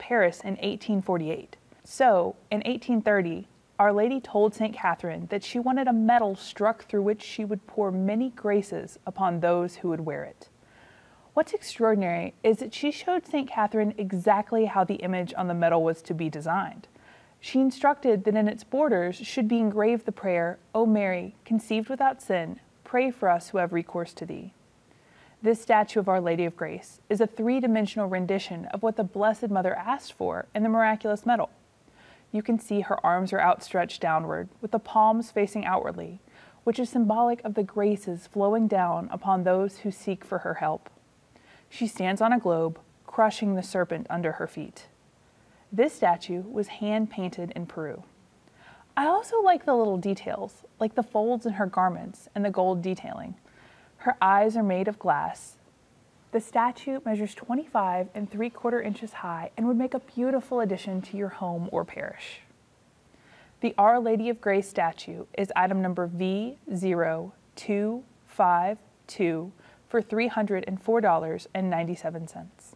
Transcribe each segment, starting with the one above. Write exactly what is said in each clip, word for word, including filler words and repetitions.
Paris in eighteen forty-eight. So, in eighteen thirty, Our Lady told Saint Catherine that she wanted a medal struck through which she would pour many graces upon those who would wear it. What's extraordinary is that she showed Saint Catherine exactly how the image on the medal was to be designed. She instructed that in its borders should be engraved the prayer, "O Mary, conceived without sin, pray for us who have recourse to thee." This statue of Our Lady of Grace is a three-dimensional rendition of what the Blessed Mother asked for in the miraculous medal. You can see her arms are outstretched downward, with the palms facing outwardly, which is symbolic of the graces flowing down upon those who seek for her help. She stands on a globe, crushing the serpent under her feet. This statue was hand-painted in Peru. I also like the little details, like the folds in her garments and the gold detailing. Her eyes are made of glass. The statue measures twenty-five and three quarter inches high and would make a beautiful addition to your home or parish. The Our Lady of Grace statue is item number V zero two five two for three hundred four dollars and ninety-seven cents.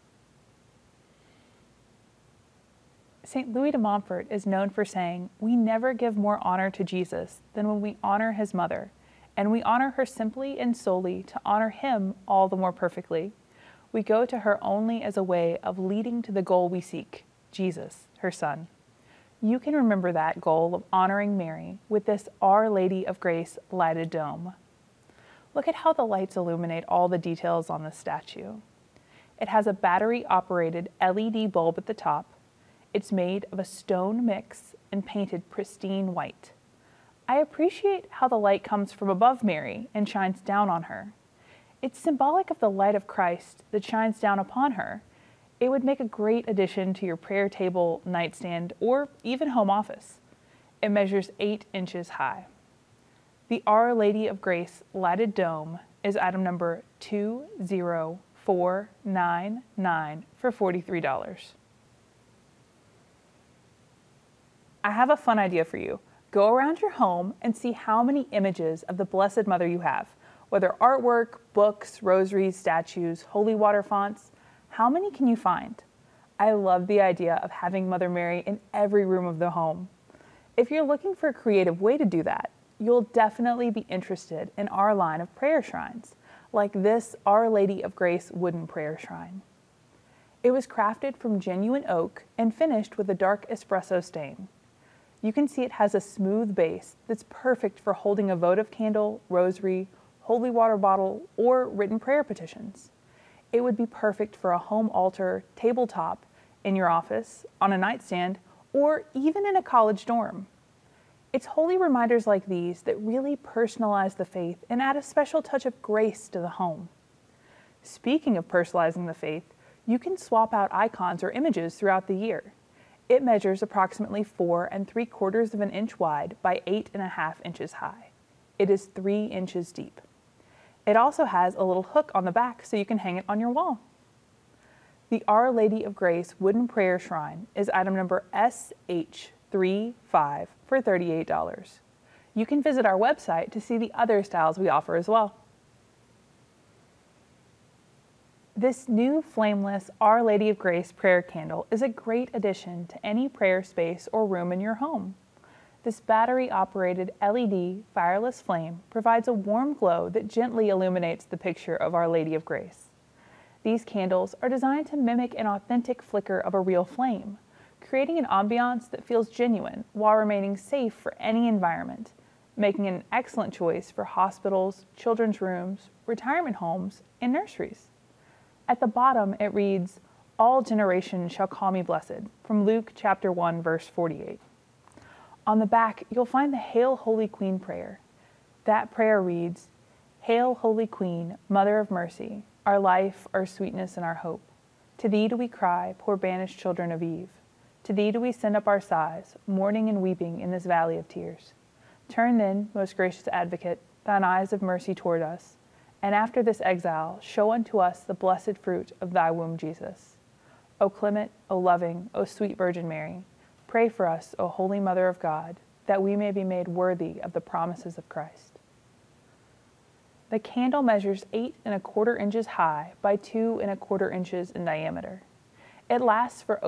Saint Louis de Montfort is known for saying, "We never give more honor to Jesus than when we honor his mother, and we honor her simply and solely to honor him all the more perfectly. We go to her only as a way of leading to the goal we seek, Jesus, her Son." You can remember that goal of honoring Mary with this Our Lady of Grace lighted dome. Look at how the lights illuminate all the details on this statue. It has a battery-operated L E D bulb at the top. It's made of a stone mix and painted pristine white. I appreciate how the light comes from above Mary and shines down on her. It's symbolic of the light of Christ that shines down upon her. It would make a great addition to your prayer table, nightstand, or even home office. It measures eight inches high. The Our Lady of Grace lighted dome is item number two zero four nine nine for forty-three dollars. I have a fun idea for you. Go around your home and see how many images of the Blessed Mother you have, whether artwork, books, rosaries, statues, holy water fonts. How many can you find? I love the idea of having Mother Mary in every room of the home. If you're looking for a creative way to do that, you'll definitely be interested in our line of prayer shrines, like this Our Lady of Grace wooden prayer shrine. It was crafted from genuine oak and finished with a dark espresso stain. You can see it has a smooth base that's perfect for holding a votive candle, rosary, holy water bottle, or written prayer petitions. It would be perfect for a home altar, tabletop, in your office, on a nightstand, or even in a college dorm. It's holy reminders like these that really personalize the faith and add a special touch of grace to the home. Speaking of personalizing the faith, you can swap out icons or images throughout the year. It measures approximately four and three quarters of an inch wide by eight and a half inches high. It is three inches deep. It also has a little hook on the back so you can hang it on your wall. The Our Lady of Grace wooden prayer shrine is item number S H thirty-five for thirty-eight dollars. You can visit our website to see the other styles we offer as well. This new flameless Our Lady of Grace prayer candle is a great addition to any prayer space or room in your home. This battery-operated L E D fireless flame provides a warm glow that gently illuminates the picture of Our Lady of Grace. These candles are designed to mimic an authentic flicker of a real flame, creating an ambiance that feels genuine while remaining safe for any environment, making it an excellent choice for hospitals, children's rooms, retirement homes, and nurseries. At the bottom it reads, "All generations shall call me blessed," from Luke chapter one, verse forty-eight. On the back, you'll find the Hail Holy Queen prayer. That prayer reads, "Hail Holy Queen, Mother of Mercy, our life, our sweetness, and our hope. To thee do we cry, poor banished children of Eve. To thee do we send up our sighs, mourning and weeping in this valley of tears. Turn then, most gracious Advocate, thine eyes of mercy toward us, and after this exile, show unto us the blessed fruit of thy womb, Jesus. O clement, O loving, O sweet Virgin Mary, pray for us, O Holy Mother of God, that we may be made worthy of the promises of Christ." The candle measures eight and a quarter inches high by two and a quarter inches in diameter. It lasts for